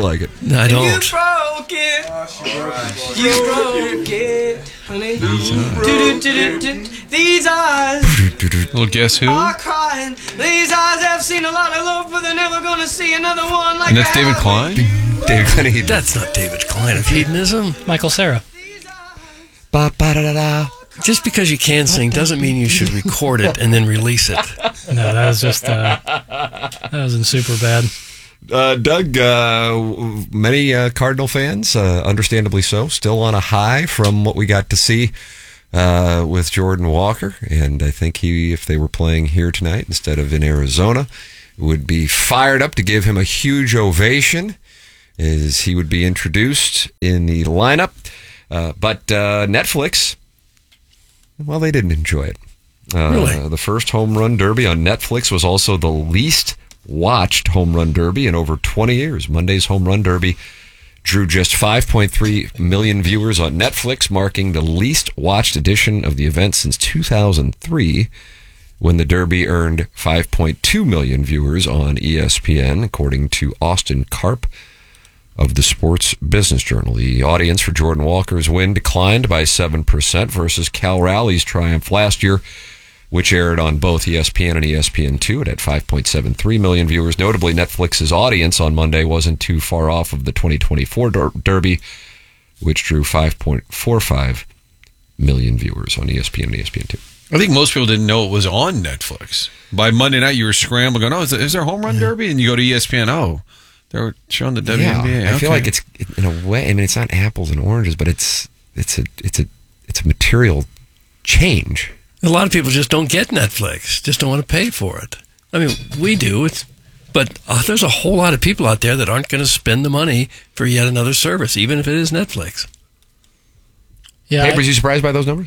like it. No, I don't. You broke it. You broke it, honey. These eyes Well, guess who? are crying. These eyes have seen a lot of love, but they're never gonna see another one like And that's David that. Klein? David Klein. That's not David Klein of hedonism. Michael Cera. Ba-ba-da-da-da. Just because you can sing doesn't mean you should record it and then release it. No, that was just that wasn't super bad. Doug, many Cardinal fans, understandably so, still on a high from what we got to see with Jordan Walker. And I think if they were playing here tonight instead of in Arizona, would be fired up to give him a huge ovation as he would be introduced in the lineup. But Netflix, well, they didn't enjoy it. Really? The first home run derby on Netflix was also the least watched home run derby in over 20 years. Monday's home run derby drew just 5.3 million viewers on Netflix, marking the least watched edition of the event since 2003, when the derby earned 5.2 million viewers on ESPN, according to Austin Karp of the Sports Business Journal. The audience for Jordan Walker's win declined by 7% versus Cal Raleig's triumph last year, which aired on both ESPN and ESPN2. It had 5.73 million viewers. Notably, Netflix's audience on Monday wasn't too far off of the 2024 Derby, which drew 5.45 million viewers on ESPN and ESPN2. I think most people didn't know it was on Netflix. By Monday night, you were scrambling, going, "Oh, is there a home run derby?" And you go to ESPN, "Oh, they're showing the WNBA." Yeah, I feel like it's, in a way, I mean, it's not apples and oranges, but it's a material change. A lot of people just don't get Netflix, just don't want to pay for it. I mean, we do, but there's a whole lot of people out there that aren't going to spend the money for yet another service, even if it is Netflix. Yeah. Papers, you surprised by those numbers?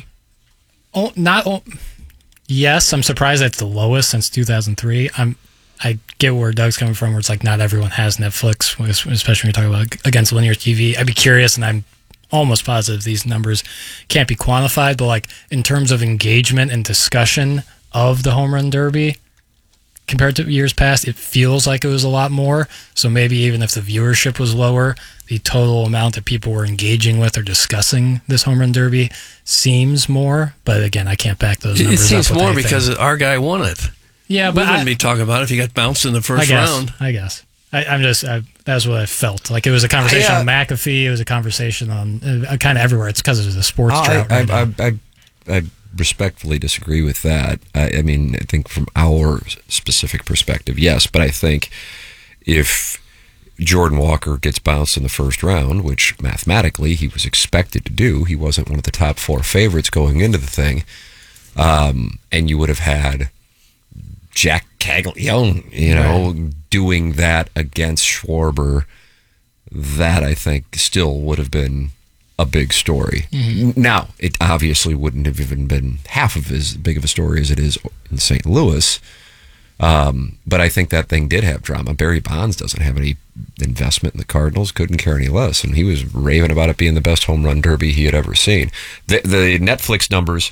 Yes, I'm surprised that's the lowest since 2003. I get where Doug's coming from, where it's like not everyone has Netflix, especially when you're talking about against linear TV. I'd be curious, and I'm almost positive these numbers can't be quantified, but like in terms of engagement and discussion of the home run derby compared to years past, it feels like it was a lot more. So maybe even if the viewership was lower, the total amount that people were engaging with or discussing this home run derby seems more. But again, I can't back those numbers up. It seems with more anything. because our guy won it. Yeah, We but wouldn't be talking about it if he got bounced in the first round. I guess. That's what I felt. Like it was a conversation on McAfee. It was a conversation on kind of everywhere. It's because it was a sports drought. I respectfully disagree with that. I mean, I think from our specific perspective, yes, but I think if Jordan Walker gets bounced in the first round, which mathematically he was expected to do, he wasn't one of the top four favorites going into the thing, and you would have had Jack Caglione, doing that against Schwarber, that I think still would have been a big story. Mm-hmm. Now, it obviously wouldn't have even been half of as big of a story as it is in St. Louis, but I think that thing did have drama. Barry Bonds doesn't have any investment in the Cardinals, couldn't care any less, and he was raving about it being the best home run derby he had ever seen. The Netflix numbers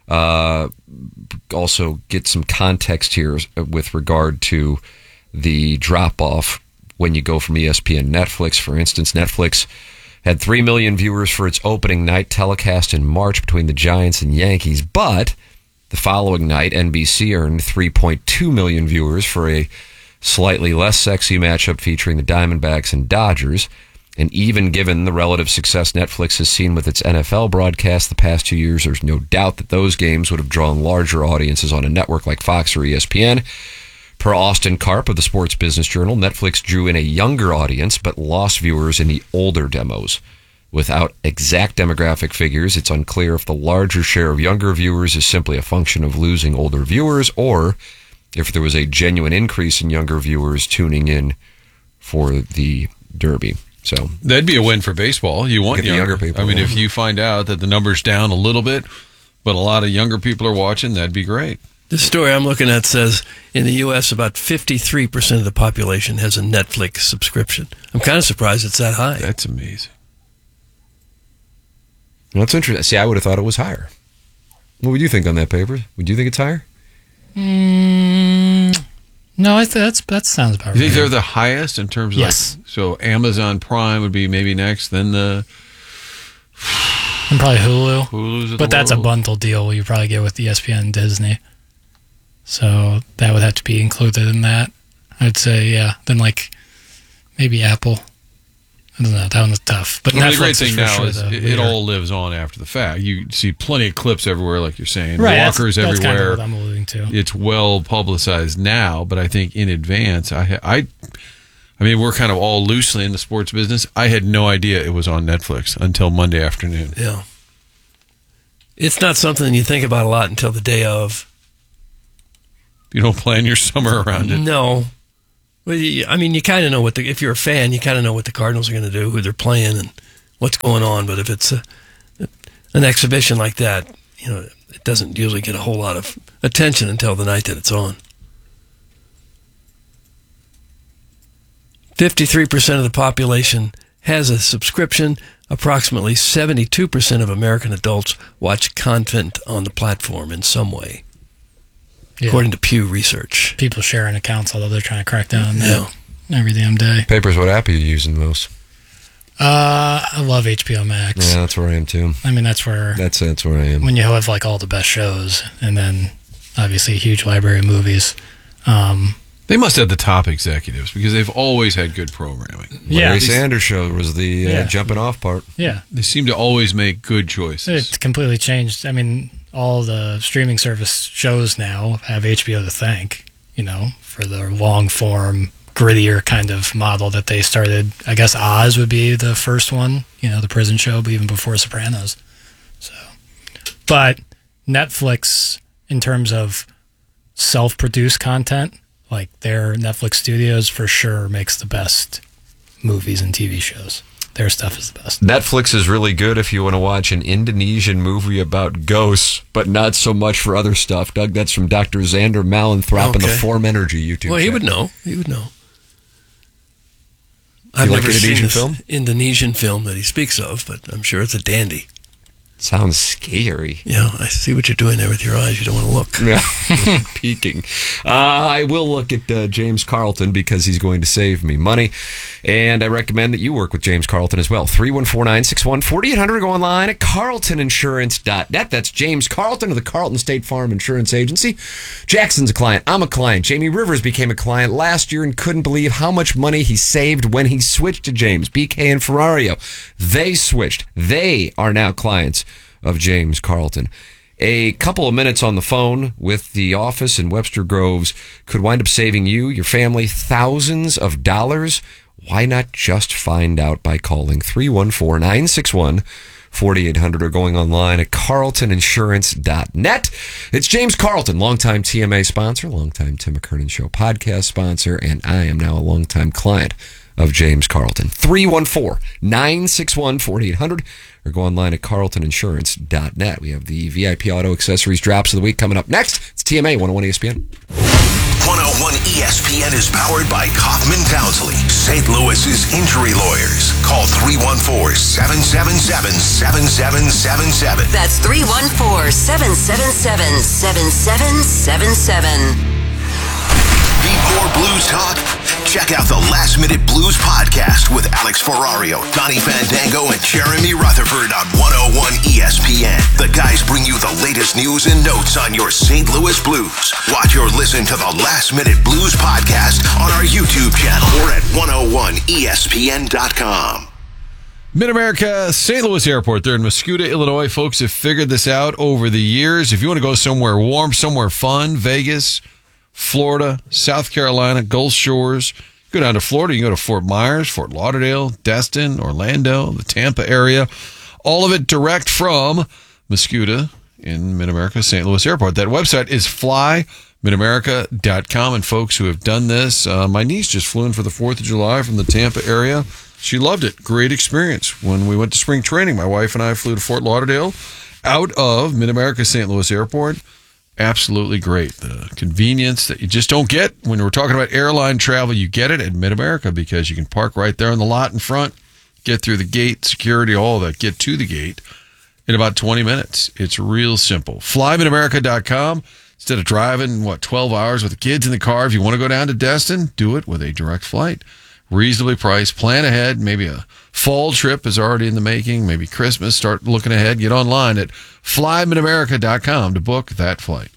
also get some context here with regard to the drop-off when you go from ESPN Netflix. For instance, Netflix had 3 million viewers for its opening night telecast in March between the Giants and Yankees, but the following night, NBC earned 3.2 million viewers for a slightly less sexy matchup featuring the Diamondbacks and Dodgers. And even given the relative success Netflix has seen with its NFL broadcast the past 2 years, there's no doubt that those games would have drawn larger audiences on a network like Fox or ESPN. Per Austin Karp of the Sports Business Journal, Netflix drew in a younger audience but lost viewers in the older demos. Without exact demographic figures, it's unclear if the larger share of younger viewers is simply a function of losing older viewers or if there was a genuine increase in younger viewers tuning in for the Derby. So that'd be a win for baseball. You want younger people. I mean, if you find out that the number's down a little bit, but a lot of younger people are watching, that'd be great. The story I'm looking at says in the U.S. about 53% of the population has a Netflix subscription. I'm kind of surprised it's that high. That's amazing. That's interesting. See, I would have thought it was higher. What would you think on that, Paper? Would you think it's higher? No, that sounds about right. You think they're the highest in terms of Yes. so Amazon Prime would be maybe next, then the And probably Hulu. Hulu's of But the that's a world. bundle deal you probably get with ESPN and Disney. So that would have to be included in that. I'd say, yeah. Then, like, maybe Apple. I don't know. That one's tough. But Well, the Netflix great is thing for now sure is the it leader. all lives on after the fact. You see plenty of clips everywhere, like you're saying. Right, Walkers that's everywhere. kind of what I'm alluding to. It's well publicized now, but I think in advance, I mean, we're kind of all loosely in the sports business. I had no idea it was on Netflix until Monday afternoon. Yeah. It's not something you think about a lot until the day of. You don't plan your summer around it. No. Well, you kind of know if you're a fan, you kind of know what the Cardinals are going to do, who they're playing, and what's going on. But if it's an exhibition like that, it doesn't usually get a whole lot of attention until the night that it's on. 53% of the population has a subscription. Approximately 72% of American adults watch content on the platform in some way, Yeah. according to Pew Research. People sharing accounts, although they're trying to crack down on Yeah. that every damn day. Papers, what app are you using most? I love HBO Max. Yeah, that's where I am too. I mean, that's where That's where I am. when you have like all the best shows, and then obviously a huge library of movies. They must have the top executives because they've always had good programming. Larry yeah, Sanders Show was the Yeah. jumping off part. yeah, They seem to always make good choices. it's completely changed. I mean, all the streaming service shows now have HBO to thank, for their long form, grittier kind of model that they started. I guess Oz would be the first one, the prison show, but even before Sopranos. So, but Netflix, in terms of self-produced content, like their Netflix studios for sure makes the best movies and TV shows. Their stuff is the best. Netflix is really good if you want to watch an Indonesian movie about ghosts, but not so much for other stuff. Doug, that's from Dr. Xander Malenthrop in the Okay. Form Energy YouTube Well, he channel. would know. He would know. You I've like never Indonesian seen this film? Indonesian film that he speaks of, but I'm sure it's a dandy. Sounds scary. Yeah, I see what you're doing there with your eyes. You don't want to look. Yeah, peeking. I will look at James Carlton because he's going to save me money. And I recommend that you work with James Carlton as well. 314-961-4800. Go online at carltoninsurance.net. That's James Carlton of the Carlton State Farm Insurance Agency. Jackson's a client. I'm a client. Jamie Rivers became a client last year and couldn't believe how much money he saved when he switched to James. BK and Ferrario. They switched. They are now clients of James Carlton. A couple of minutes on the phone with the office in Webster Groves could wind up saving you, your family, thousands of dollars. Why not just find out by calling 314-961-4800 or going online at carltoninsurance.net. It's James Carlton, longtime TMA sponsor, longtime Tim McKernan Show podcast sponsor, and I am now a longtime client of James Carlton. 314-961-4800 or go online at carltoninsurance.net. We have the VIP Auto Accessories Drops of the Week coming up next. It's TMA 101 ESPN. 101 ESPN is powered by Kaufman Townsley, St. Louis's injury lawyers. Call 314-777-7777. That's 314-777-7777. Need more blues talk? Check out the Last Minute Blues podcast with Alex Ferrario, Donnie Fandango, and Jeremy Rutherford on 101 ESPN. The guys bring you the latest news and notes on your St. Louis Blues. Watch or listen to the Last Minute Blues podcast on our YouTube channel or at 101ESPN.com. Mid-America, St. Louis Airport. They're in Muscuda, Illinois. Folks have figured this out over the years. If you want to go somewhere warm, somewhere fun, Vegas, Florida, South Carolina, Gulf Shores. Go down to Florida. You can go to Fort Myers, Fort Lauderdale, Destin, Orlando, the Tampa area. All of it direct from Muscuda in Mid-America, St. Louis Airport. That website is flymidamerica.com. And folks who have done this, my niece just flew in for the 4th of July from the Tampa area. She loved it. Great experience. When we went to spring training, my wife and I flew to Fort Lauderdale out of Mid-America, St. Louis Airport. Absolutely great. The convenience that you just don't get when we're talking about airline travel, you get it at Mid-America because you can park right there in the lot in front, get through the gate, security, all of that, get to the gate in about 20 minutes. It's real simple. FlyMidAmerica.com. Instead of driving, 12 hours with the kids in the car, if you want to go down to Destin, do it with a direct flight. Reasonably priced. Plan ahead. Maybe a fall trip is already in the making. Maybe Christmas. Start looking ahead. Get online at flymidamerica.com to book that flight.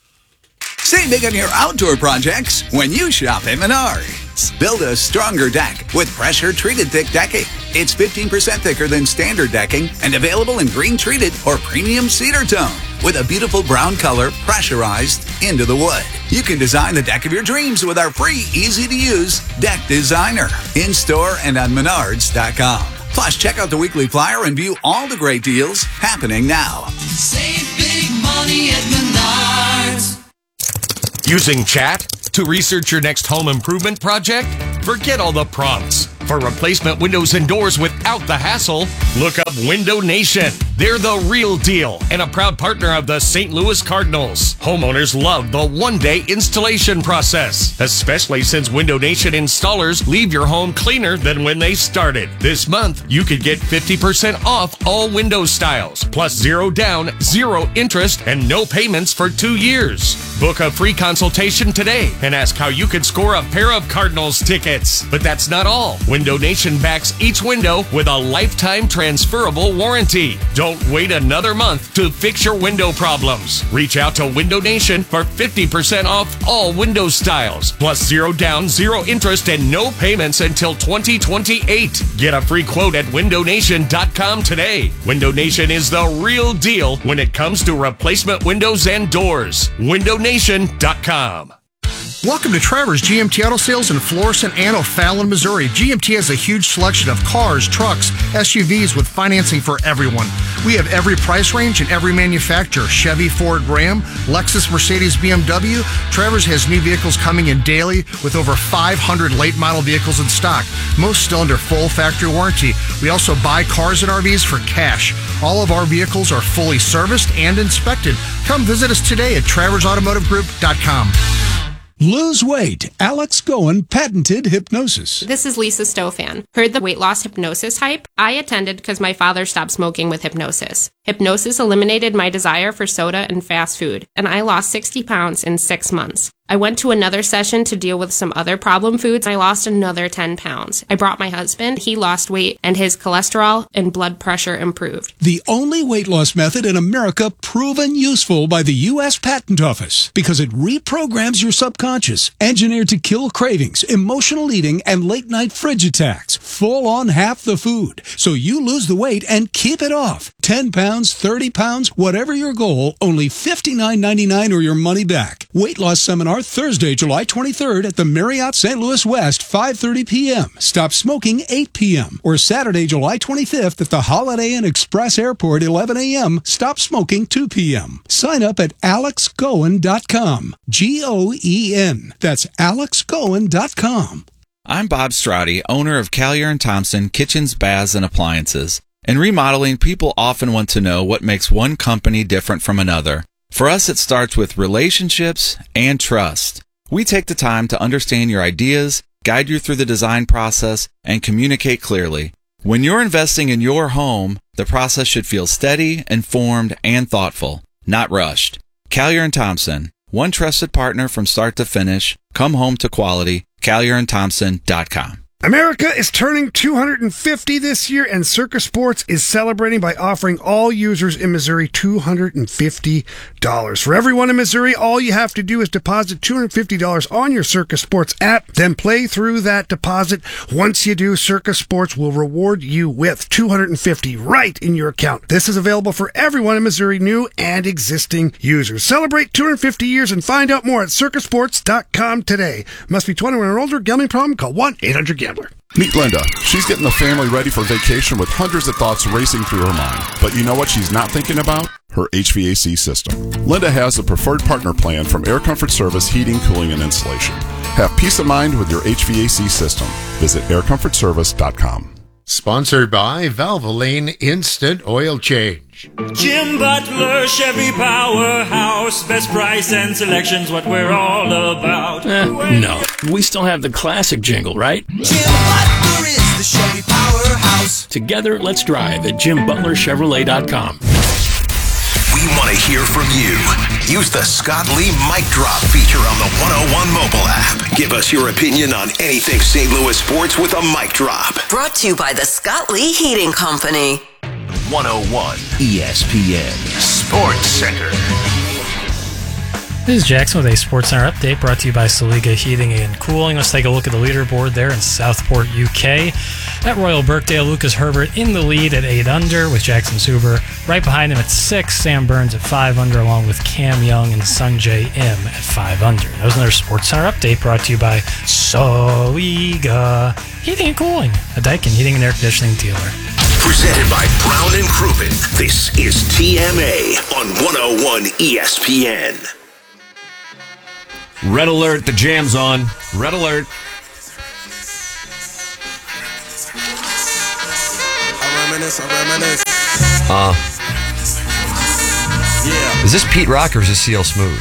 Save big on your outdoor projects when you shop at Menards. Build a stronger deck with pressure-treated thick decking. It's 15% thicker than standard decking and available in green-treated or premium cedar tone with a beautiful brown color pressurized into the wood. You can design the deck of your dreams with our free, easy-to-use Deck Designer in-store and on Menards.com. Plus, check out the weekly flyer and view all the great deals happening now. Save big money at Menards. Using chat to research your next home improvement project? Forget all the prompts. For replacement windows and doors without the hassle, look up Window Nation. They're the real deal and a proud partner of the St. Louis Cardinals. Homeowners love the one-day installation process, especially since Window Nation installers leave your home cleaner than when they started. This month, you could get 50% off all window styles, plus 0 down, 0 interest, and no payments for 2 years. Book a free consultation today and ask how you could score a pair of Cardinals tickets. But that's not all. Window Nation backs each window with a lifetime transferable warranty. Don't wait another month to fix your window problems. Reach out to Window Nation for 50% off all window styles, plus 0 down, 0 interest, and no payments until 2028. Get a free quote at windownation.com today. Window Nation is the real deal when it comes to replacement windows and doors. windownation.com. Welcome to Travers GMT Auto Sales in Florissant and O'Fallon, Missouri. GMT has a huge selection of cars, trucks, SUVs with financing for everyone. We have every price range and every manufacturer. Chevy, Ford, Ram, Lexus, Mercedes, BMW. Travers has new vehicles coming in daily with over 500 late model vehicles in stock, most still under full factory warranty. We also buy cars and RVs for cash. All of our vehicles are fully serviced and inspected. Come visit us today at TraversAutomotiveGroup.com. Lose weight. Alex Goen patented hypnosis. This is Lisa Stofan. Heard the weight loss hypnosis hype? I attended because my father stopped smoking with hypnosis. Hypnosis eliminated my desire for soda and fast food, and I lost 60 pounds in 6 months. I went to another session to deal with some other problem foods. I lost another 10 pounds. I brought my husband. He lost weight, and his cholesterol and blood pressure improved. The only weight loss method in America proven useful by the U.S. Patent Office because it reprograms your subconscious, engineered to kill cravings, emotional eating, and late-night fridge attacks. Full on half the food. So you lose the weight and keep it off. 10 pounds, 30 pounds, whatever your goal, only $59.99 or your money back. Weight loss seminar Thursday, July 23rd at the Marriott St. Louis West, 5:30 p.m. Stop smoking 8 p.m. Or Saturday, July 25th at the Holiday Inn Express Airport, 11 a.m. Stop smoking 2 p.m. Sign up at alexgoen.com. G-O-E-N. That's alexgoen.com. I'm Bob Straudy, owner of Callier & Thompson Kitchens, Baths, and Appliances. In remodeling, people often want to know what makes one company different from another. For us, it starts with relationships and trust. We take the time to understand your ideas, guide you through the design process, and communicate clearly. When you're investing in your home, the process should feel steady, informed, and thoughtful, not rushed. Callier & Thompson, one trusted partner from start to finish. Come home to quality. CallierandThompson.com. America is turning 250 this year, and Circus Sports is celebrating by offering all users in Missouri $250. For everyone in Missouri, all you have to do is deposit $250 on your Circus Sports app, then play through that deposit. Once you do, Circus Sports will reward you with $250 right in your account. This is available for everyone in Missouri, new and existing users. Celebrate 250 years and find out more at circusports.com today. Must be 21 or older. Gambling problem? Call 1-800-GAMBLER. Meet Linda. She's getting the family ready for vacation with hundreds of thoughts racing through her mind. But you know what she's not thinking about? Her HVAC system. Linda has the preferred partner plan from Air Comfort Service Heating, Cooling, and Installation. Have peace of mind with your HVAC system. Visit aircomfortservice.com. Sponsored by Valvoline Instant Oil Change. Jim Butler, Chevy Powerhouse, best price and selection's what we're all about. No, we still have the classic jingle, right? Jim Butler is the Chevy Powerhouse. Together, let's drive at JimButlerChevrolet.com. We want to hear from you. Use the Scott Lee Mic Drop feature on the 101 mobile app. Give us your opinion on anything St. Louis sports with a mic drop. Brought to you by the Scott Lee Heating Company. 101 ESPN Sports Center. This is Jackson with a SportsCenter update brought to you by Saliga Heating and Cooling. Let's take a look at the leaderboard there in Southport, UK. At Royal Birkdale, Lucas Herbert in the lead at 8 under with Jackson Zuber. Right behind him at 6, Sam Burns at 5 under along with Cam Young and Sunjay M at 5 under. That was another SportsCenter update brought to you by Saliga Heating and Cooling, a Daikin heating and air conditioning dealer. Presented by Brown and Crouppen. This is TMA on 101 ESPN. Red alert, the jam's on. Red alert. I reminisce. Yeah. Is this Pete Rock or is this CL Smooth?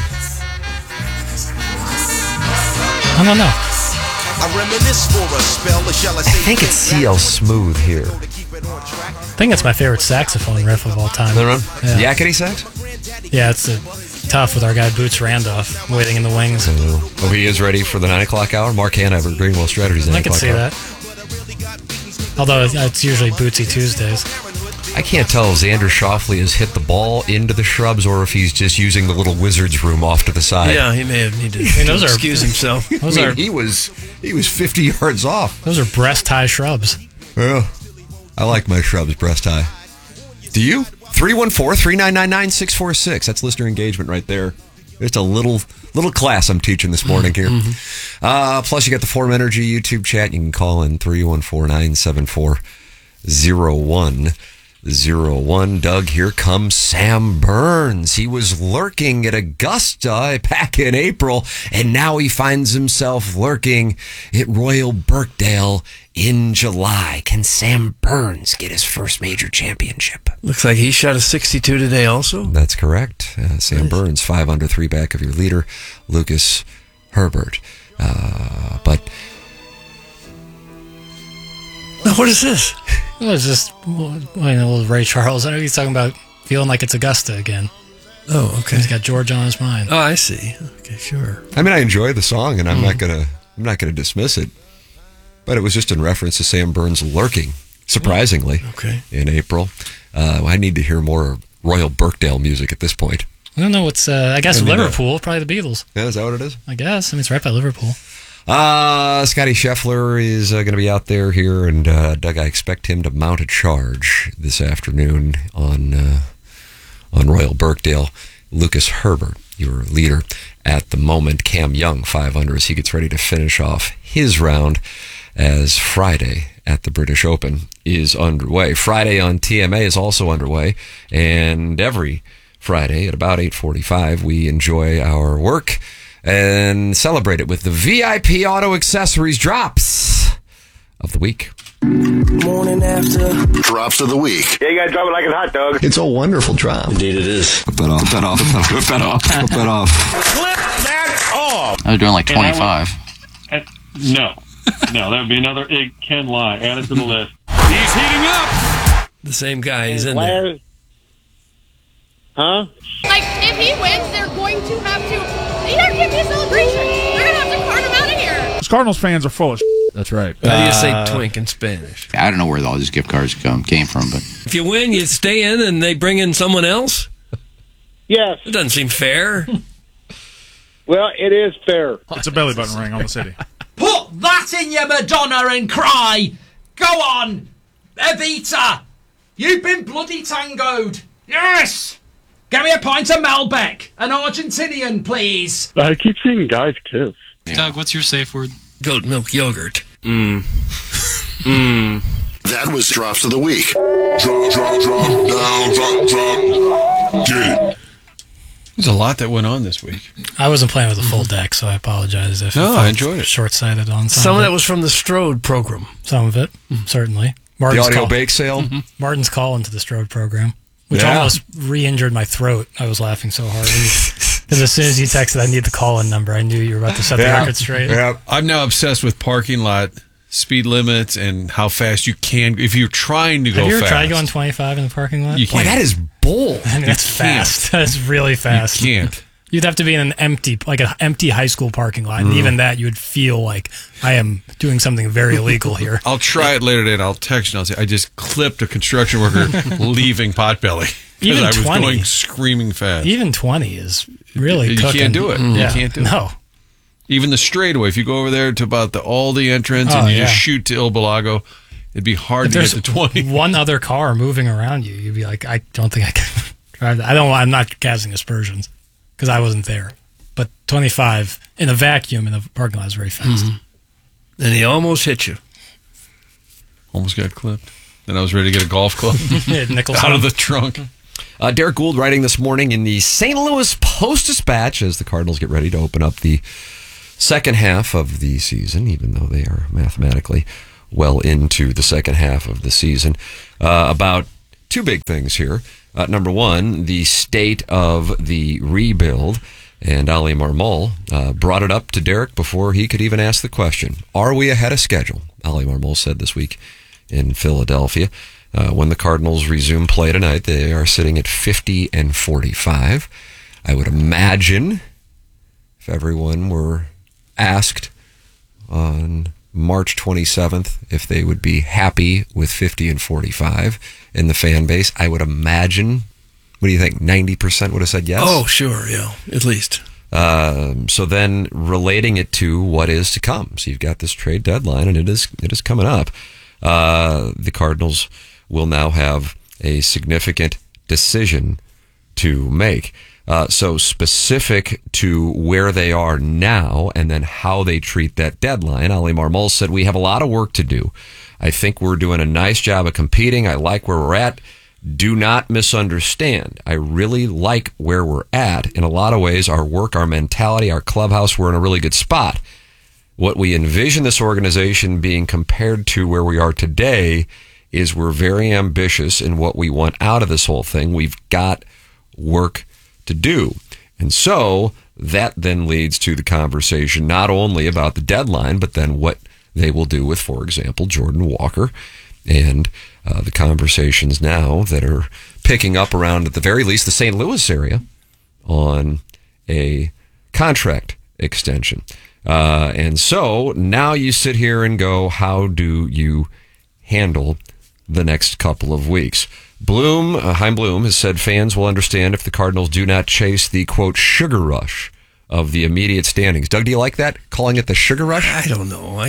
I don't know. I reminisce for a spell, or shall I say? I think it's CL Smooth here. I think it's my favorite saxophone riff of all time. Yeah. Yakety sax? Yeah, it's tough with our guy Boots Randolph waiting in the wings. Oh, he is ready for the 9 o'clock hour. Mark Hanover, Greenwell Strategies. I can see that. Although it's usually Bootsy Tuesdays. I can't tell if Xander Schauffele has hit the ball into the shrubs or if he's just using the little wizard's room off to the side. Yeah, he may have needed to excuse himself. He was 50 yards off. Those are breast high shrubs. Yeah, I like my shrubs breast high. Do you? 314-399-9646. That's listener engagement right there. It's a little class I'm teaching this morning here. Plus, you got the Forum Energy YouTube chat. You can call in 314-974-0101. Doug, here comes Sam Burns. He was lurking at Augusta back in April, and now he finds himself lurking at Royal Birkdale in July. Can Sam Burns get his first major championship? Looks like he shot a 62 today also. That's correct. Sam Burns, 5 under, 3 back of your leader, Lucas Herbert. But what is this? Well, it's just little Ray Charles. I know he's talking about feeling like it's Augusta again. Oh, okay. He's got George on his mind. Oh, I see. Okay, sure. I mean, I enjoy the song, and I'm not gonna dismiss it. But it was just in reference to Sam Burns lurking, surprisingly, in April. I need to hear more Royal Birkdale music at this point. I don't know what's, I guess Liverpool, probably the Beatles. Yeah, is that what it is? I guess. I mean, it's right by Liverpool. Scotty Scheffler is going to be out there here, and Doug, I expect him to mount a charge this afternoon on Royal Birkdale. Lucas Herbert, your leader at the moment. Cam Young, 5 under, as he gets ready to finish off his round as Friday at the British Open is underway. Friday on TMA is also underway, and every Friday at about 8:45 we enjoy our work and celebrate it with the VIP Auto Accessories Drops of the Week. Morning after. Drops of the week. Yeah, you gotta drop it like it's hot, dog. It's a wonderful drop. Indeed it is. Flip that off. Flip that off. Flip that off. Flip that off. Flip that off. I was doing like 25. No, that would be another Ken lie. Add it to the list. He's heating up. The same guy. He's in there. Huh? Like, if he wins, they're going to have to. There can't be a celebration. They're going to have to cart him out of here. Those Cardinals fans are full of shit. That's right. How do you say twink in Spanish? I don't know where all these gift cards came from, but if you win, you stay in and they bring in someone else? Yes. It doesn't seem fair. Well, it is fair. It's a belly button ring on the city. Put that in your Madonna and cry. Go on, Evita. You've been bloody tangoed. Yes. Get me a pint of Malbec. An Argentinian, please. I keep seeing guys kiss. Doug, what's your safe word? Goat milk yogurt. That was Drops of the Week. Drop, down, drop. Get it. There's a lot that went on this week. I wasn't playing with a full deck, so I apologize if I enjoyed it. Short-sighted on some of that was from the Strode program. Some of it, certainly. The audio bake sale? Martin's call into the Strode program, which almost re-injured my throat. I was laughing so hard. Because as soon as you texted, I need the call-in number, I knew you were about to set the record straight. Yeah. I'm now obsessed with parking lot speed limits and how fast you can. If you're trying to go Have you ever fast, tried going 25 in the parking lot? You can't. Boy, that is bold. I mean, that's fast. That's really fast. You can't. You'd have to be in an empty high school parking lot, and even that, you would feel like I am doing something very illegal here. I'll try it later today, and I'll text you and I'll say, I just clipped a construction worker leaving Potbelly because Even I was 20. going screaming fast. Even 20 is really You cooking. can't do it. Yeah. You can't do it. No. Even the straightaway, if you go over there to about the Aldi entrance and you just shoot to Il Balago, it'd be hard If to get there's to 20. one other car moving around you, you'd be like, I don't think I can drive that. I'm not casting aspersions because I wasn't there. But 25 in a vacuum in the parking lot is very fast. Mm-hmm. And he almost hit you. Almost got clipped. Then I was ready to get a golf club Nicholson. out of the trunk. Derek Gould writing this morning in the St. Louis Post-Dispatch as the Cardinals get ready to open up the second half of the season, even though they are mathematically well into the second half of the season. About two big things here. Number one, the state of the rebuild. And Ali Marmol brought it up to Derek before he could even ask the question. Are we ahead of schedule? Ali Marmol said this week in Philadelphia. When the Cardinals resume play tonight, they are sitting at 50-45. I would imagine if everyone were asked on March 27th if they would be happy with 50-45 in the fan base, I would imagine, what do you think, 90% would have said yes? Oh, sure, yeah, at least. So then relating it to what is to come. So you've got this trade deadline, and it is coming up. The Cardinals will now have a significant decision to make. So specific to where they are now and then how they treat that deadline, Ali Marmol said, we have a lot of work to do. I think we're doing a nice job of competing. I like where we're at. Do not misunderstand. I really like where we're at. In a lot of ways, our work, our mentality, our clubhouse, we're in a really good spot. What we envision this organization being compared to where we are today is we're very ambitious in what we want out of this whole thing. We've got work to do. And so that then leads to the conversation not only about the deadline, but then what they will do with, for example, Jordan Walker and the conversations now that are picking up around, at the very least, the St. Louis area on a contract extension. And so now you sit here and go, how do you handle the next couple of weeks? Chaim Bloom has said fans will understand if the Cardinals do not chase the, quote, sugar rush of the immediate standings. Doug, do you like that? Calling it the sugar rush? I don't know.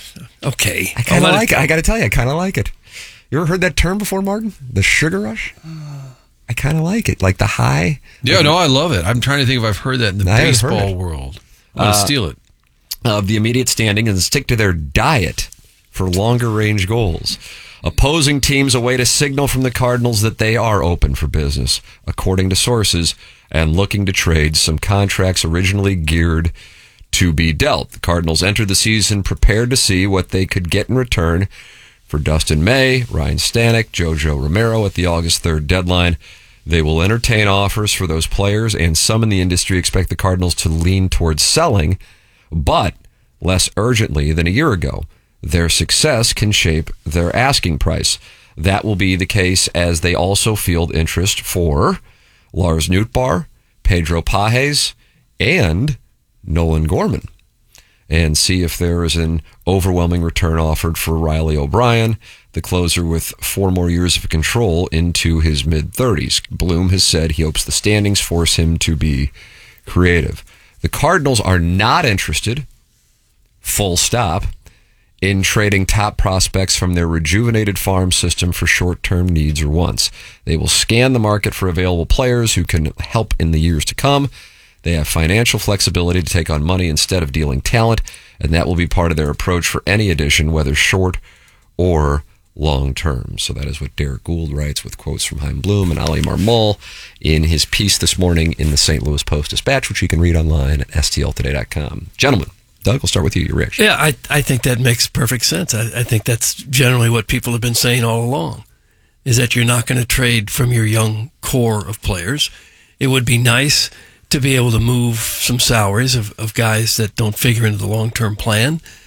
Okay. I kind of like it. I got to tell you, I kind of like it. You ever heard that term before, Martin? The sugar rush? I kind of like it. Like the high. Yeah, no, I love it. I'm trying to think if I've heard that in the baseball world. I'm going to steal it. Of the immediate standing and stick to their diet for longer range goals. Opposing teams await a signal from the Cardinals that they are open for business, according to sources, and looking to trade some contracts originally geared to be dealt. The Cardinals entered the season prepared to see what they could get in return for Dustin May, Ryan Stanek, Jojo Romero at the August 3rd deadline. They will entertain offers for those players, and some in the industry expect the Cardinals to lean towards selling, but less urgently than a year ago. Their success can shape their asking price. That will be the case as they also field interest for Lars Nootbaar, Pedro Pages, and Nolan Gorman, and see if there is an overwhelming return offered for Riley O'Brien, the closer with 4 more years of control into his mid-30s. Bloom has said he hopes the standings force him to be creative. The Cardinals are not interested, full stop, in trading top prospects from their rejuvenated farm system for short-term needs or wants. They will scan the market for available players who can help in the years to come. They have financial flexibility to take on money instead of dealing talent, and that will be part of their approach for any addition, whether short or long-term. So that is what Derek Gould writes with quotes from Chaim Bloom and Ali Marmol in his piece this morning in the St. Louis Post-Dispatch, which you can read online at stltoday.com. Gentlemen, Doug, we'll start with you. Your reaction. Yeah, I think that makes perfect sense. I think that's generally what people have been saying all along, is that you're not going to trade from your young core of players. It would be nice to be able to move some salaries of guys that don't figure into the long-term plan.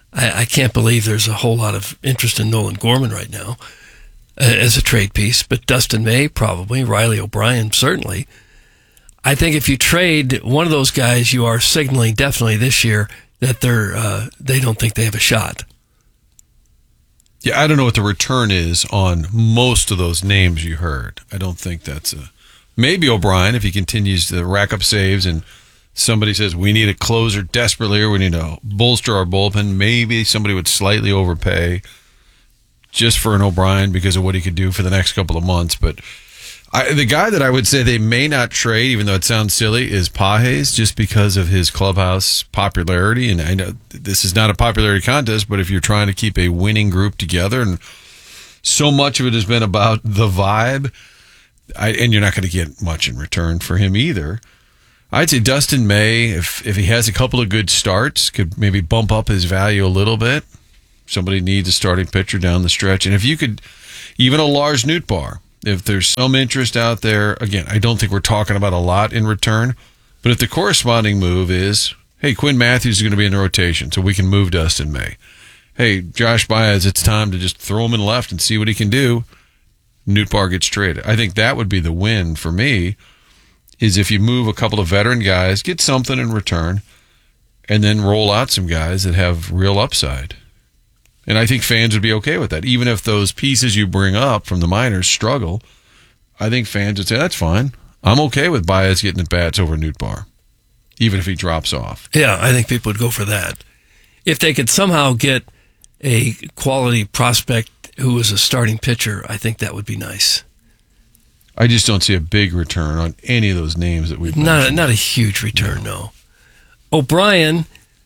I can't believe there's a whole lot of interest in Nolan Gorman right now as a trade piece, but Dustin May probably, Riley O'Brien certainly. I think if you trade one of those guys, you are signaling definitely this year that they don't think they have a shot. Yeah, I don't know what the return is on most of those names you heard. I don't think that's maybe O'Brien if he continues to rack up saves and somebody says we need a closer desperately or we need to bolster our bullpen. Maybe somebody would slightly overpay just for an O'Brien because of what he could do for the next couple of months. But the guy that I would say they may not trade, even though it sounds silly, is Pages, just because of his clubhouse popularity. And I know this is not a popularity contest, but if you're trying to keep a winning group together, and so much of it has been about the vibe, and you're not going to get much in return for him either. I'd say Dustin May, if he has a couple of good starts, could maybe bump up his value a little bit. Somebody needs a starting pitcher down the stretch. And if you could, even a Lars Nootbaar, if there's some interest out there, again, I don't think we're talking about a lot in return, but if the corresponding move is, hey, Quinn Matthews is going to be in the rotation, so we can move Dustin May. Hey, Josh Baez, it's time to just throw him in left and see what he can do. Nootbaar gets traded. I think that would be the win for me, is if you move a couple of veteran guys, get something in return, and then roll out some guys that have real upside. And I think fans would be okay with that. Even if those pieces you bring up from the minors struggle, I think fans would say, that's fine. I'm okay with Baez getting at bats over Nootbaar, even if he drops off. Yeah, I think people would go for that. If they could somehow get a quality prospect who was a starting pitcher, I think that would be nice. I just don't see a big return on any of those names that we've mentioned. Not a huge return, no. O'Brien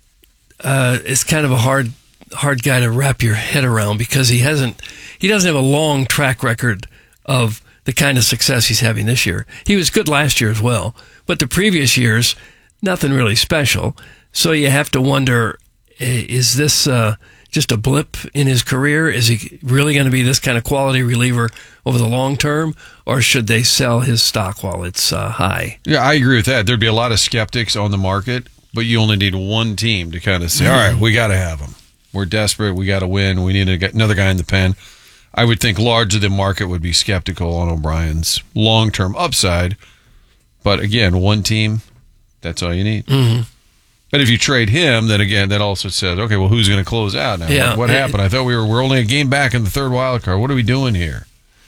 is kind of a hard guy to wrap your head around because he doesn't have a long track record of the kind of success he's having this year. He was good last year as well, but the previous years, nothing really special. So you have to wonder, is this just a blip in his career? Is he really going to be this kind of quality reliever over the long term, or should they sell his stock while it's high? Yeah, I agree with that. There'd be a lot of skeptics on the market, but you only need one team to kind of say, all right, we got to have him. We're desperate. We got to win. We need to get another guy in the pen. I would think largely the market would be skeptical on O'Brien's long-term upside. But again, one team, that's all you need. Mm-hmm. But if you trade him, then again, that also says, okay, well, who's going to close out now? Yeah, what happened? I thought we're only a game back in the third wild card. What are we doing here?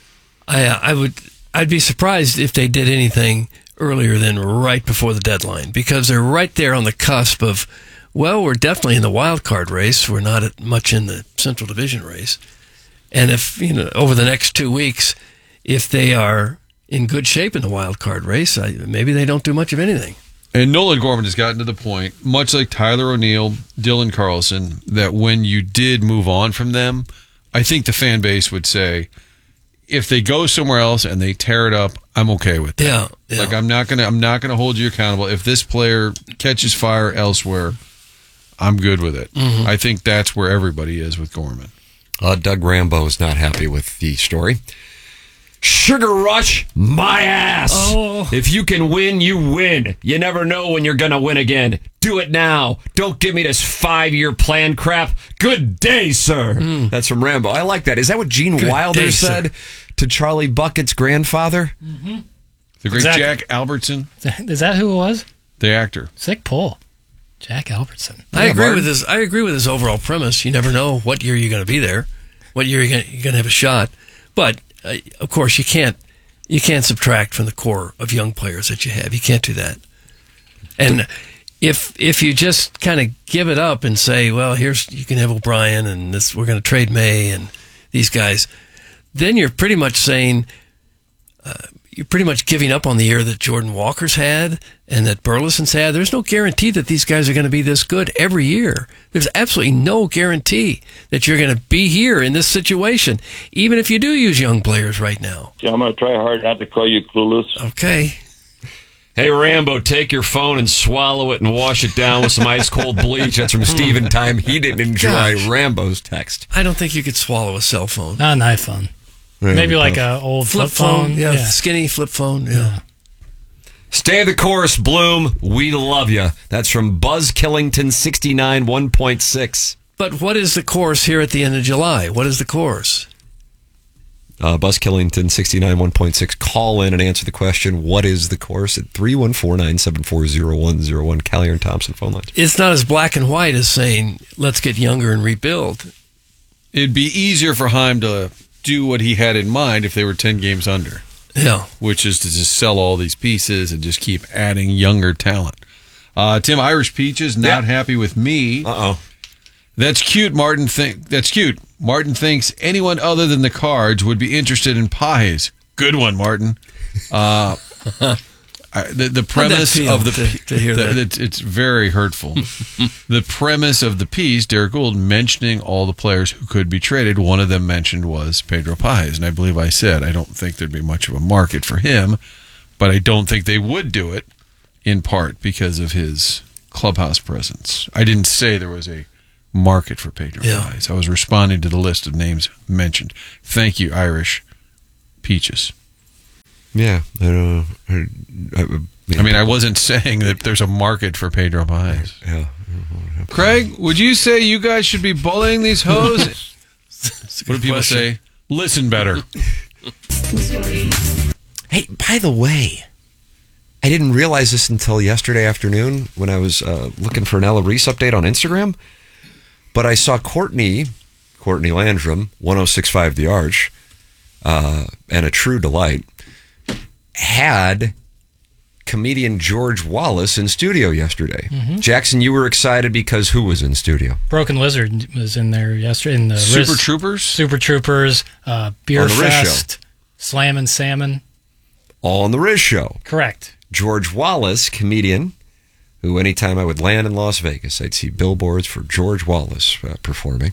I'd be surprised if they did anything earlier than right before the deadline, because they're right there on the cusp of, well, we're definitely in the wild card race. We're not much in the Central Division race. And if, over the next 2 weeks, if they are in good shape in the wild card race, maybe they don't do much of anything. And Nolan Gorman has gotten to the point, much like Tyler O'Neill, Dylan Carlson, that when you did move on from them, I think the fan base would say, if they go somewhere else and they tear it up, I'm okay with that. Yeah. Like I'm not gonna hold you accountable. If this player catches fire elsewhere, I'm good with it. Mm-hmm. I think that's where everybody is with Gorman. Doug Rambo is not happy with the story. Sugar Rush, my ass. Oh. If you can win, you win. You never know when you're going to win again. Do it now. Don't give me this 5-year plan crap. Good day, sir. That's from Rambo. I like that. Is that what Gene Good Wilder day, said to Charlie Bucket's grandfather? Mm-hmm. The great Jack Albertson. Is that who it was? The actor. Sick pull. Jack Albertson. I agree with his overall premise. You never know what year you're going to be there, what year you're going to have a shot. But of course, you can't subtract from the core of young players that you have. You can't do that. And if you just kind of give it up and say, well, you can have O'Brien and we're going to trade May and these guys, then you're pretty much saying you're pretty much giving up on the year that Jordan Walker's had and that Burleson's had. There's no guarantee that these guys are going to be this good every year. There's absolutely no guarantee that you're going to be here in this situation, even if you do use young players right now. Yeah, I'm going to try hard not to call you clueless. Okay. Hey, Rambo, take your phone and swallow it and wash it down with some ice-cold bleach. That's from Steven Time. He didn't enjoy Rambo's text. I don't think you could swallow a cell phone. Not an iPhone. Maybe like an old flip phone. Yeah, skinny flip phone. Yeah. Stay the course, Bloom. We love you. That's from Buzz Killington 69 1.6. But what is the course here at the end of July? What is the course? Buzz Killington, 69 1.6. Call in and answer the question, what is the course, at 314-974-0101, Callier and Thompson phone lines. It's not as black and white as saying, let's get younger and rebuild. It'd be easier for Heim to do what he had in mind if they were 10 games under. Yeah. Which is to just sell all these pieces and just keep adding younger talent. Tim, Irish Peaches, not happy with me. Uh-oh. That's cute, Martin. That's cute. Martin thinks anyone other than the Cards would be interested in pies. Good one, Martin. The premise of the to hear that? It's very hurtful. The premise of the piece, Derek Gould mentioning all the players who could be traded. One of them mentioned was Pedro Páez, and I believe I said I don't think there'd be much of a market for him, but I don't think they would do it, in part because of his clubhouse presence. I didn't say there was a market for Pedro Páez. I was responding to the list of names mentioned. Thank you, Irish Peaches. Yeah. I mean, I wasn't saying that there's a market for Pedro Páez. Yeah. Craig, would you say you guys should be bullying these hoes? What do people say? Listen better. Hey, by the way, I didn't realize this until yesterday afternoon when I was looking for an Ella Reese update on Instagram. But I saw Courtney Landrum, 106.5 The Arch, and a true delight, had comedian George Wallace in studio yesterday. Mhm. Jackson, you were excited because who was in studio? Broken Lizard was in there yesterday. In the Super Troopers? Super Troopers, Beer On the Riz Fest, Slam and Salmon. All on the Riz Show. Correct. George Wallace, comedian, who anytime I would land in Las Vegas, I'd see billboards for George Wallace performing,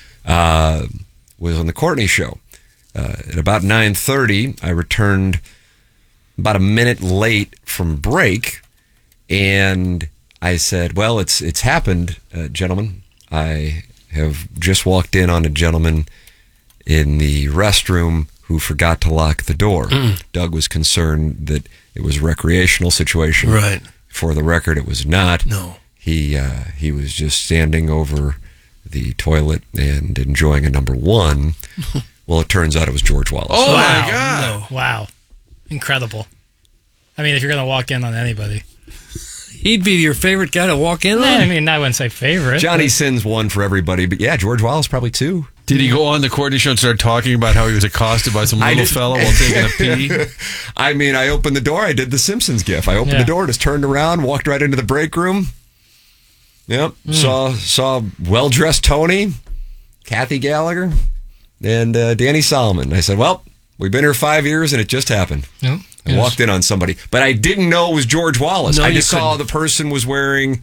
was on the Courtney Show. At about 9:30, I returned about a minute late from break, and I said, well, it's happened, gentlemen. I have just walked in on a gentleman in the restroom who forgot to lock the door. Doug was concerned that it was a recreational situation. Right. For the record, it was not. No. He was just standing over the toilet and enjoying a number one. Well, it turns out it was George Wallace. Oh, wow. my God. No. Wow. Incredible. I mean, if you're going to walk in on anybody. He'd be your favorite guy to walk in on? I mean, I wouldn't say favorite. Johnny Sins one for everybody, but yeah, George Wallace probably two. Did he go on the Courtney Show and start talking about how he was accosted by some little fella while taking a pee? I mean, I opened the door. I did the Simpsons gif. I opened the door, just turned around, walked right into the break room. Yep. Saw well-dressed Tony, Kathy Gallagher, and Danny Solomon. I said, well, we've been here 5 years, and it just happened. Yep. I walked in on somebody, but I didn't know it was George Wallace. No, I you just saw couldn't. the person was wearing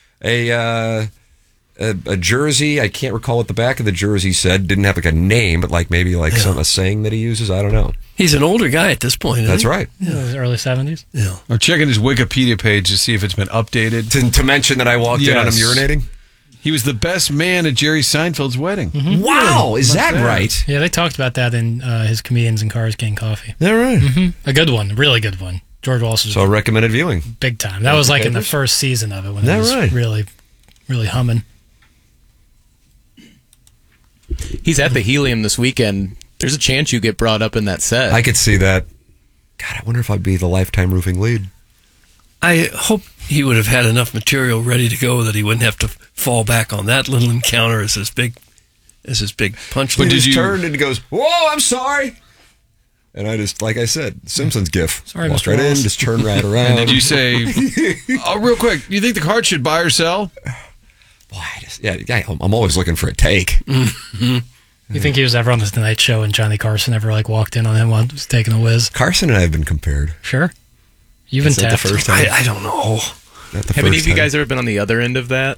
a jersey. I can't recall what the back of the jersey said. Didn't have like a name, but like maybe like a saying that he uses. I don't know. He's an older guy at this point, isn't That's he? right. Yeah, it was early 70s. Yeah. I'm checking his Wikipedia page to see if it's been updated. To mention that I walked in on him urinating? He was the best man at Jerry Seinfeld's wedding. Mm-hmm. Wow, is that right? Yeah, they talked about that in his Comedians in Cars Getting Coffee. All right. Mm-hmm. A good one, really good one. George Wallace was So recommended viewing. big time. That was like in the first season of it when it was really, really humming. He's at the Helium this weekend. There's a chance you get brought up in that set. I could see that. God, I wonder if I'd be the Lifetime Roofing lead. I hope he would have had enough material ready to go that he wouldn't have to fall back on that little encounter as his big punch. But did you turned and he goes, "Whoa, I'm sorry," and I just, like I said, Simpsons gif. Sorry, walked Mr. right in, Wallace. just turned right around. And did you say, real quick, do you think the Cards should buy or sell? I'm always looking for a take. You think he was ever on the Tonight Show and Johnny Carson ever like walked in on him while he was taking a whiz? Carson and I have been compared. Sure. You've been Is that the tapped. first time? I don't know. Have any of you guys ever been on the other end of that?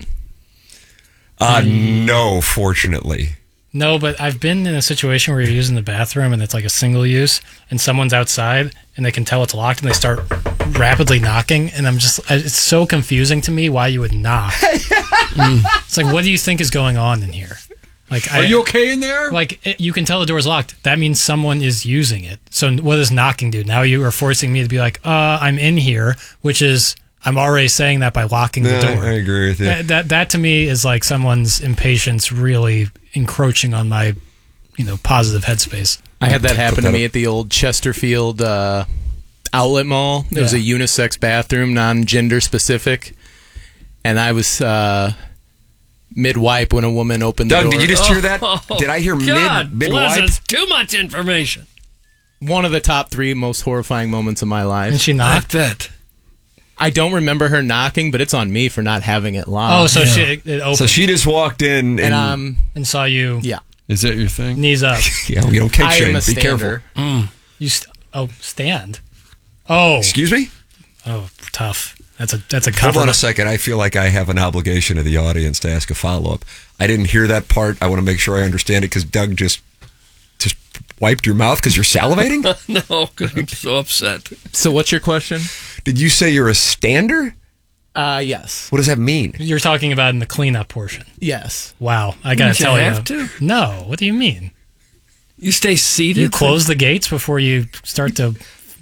No, fortunately. No, but I've been in a situation where you're using the bathroom and it's like a single use and someone's outside and they can tell it's locked and they start rapidly knocking and it's so confusing to me why you would knock. It's like, what do you think is going on in here? Like, Are you okay in there? Like, you can tell the door's locked. That means someone is using it. So what does knocking do? Now you are forcing me to be like, I'm in here, which is, I'm already saying that by locking the door. I agree with you. That to me is like someone's impatience really encroaching on my, positive headspace. I had that happen to me at the old Chesterfield outlet mall. There was a unisex bathroom, non-gender specific, and I was mid-wipe when a woman opened the door. Doug, did you just hear that? Did I hear God mid-wipe? bless, it's too much information. One of the top 3 most horrifying moments of my life. And she knocked that. I don't remember her knocking, but it's on me for not having it locked. Oh, so it opened. So she just walked in and saw you. Yeah. Is that your thing? Knees up. Yeah, we don't kink I shame. am a Be stander. careful. You stand. Oh. Excuse me? Oh, tough. That's a cover. Hold on a second. I feel like I have an obligation to the audience to ask a follow-up. I didn't hear that part. I want to make sure I understand it because Doug just wiped your mouth because you're salivating? No, because I'm so upset. So what's your question? Did you say you're a stander? Yes. What does that mean? You're talking about in the cleanup portion. Yes. Wow. I got to tell you. You have to? No. What do you mean? You stay seated? You close the gates before you start to